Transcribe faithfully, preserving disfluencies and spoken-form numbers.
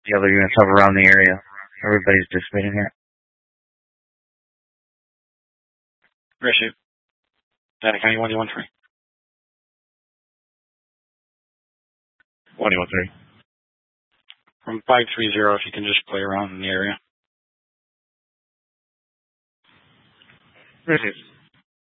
The other units hover around the area. Everybody's dissipating here. Appreciate it. Data County one one three. one one three. From five three zero, if you can just play around in the area. Appreciate it.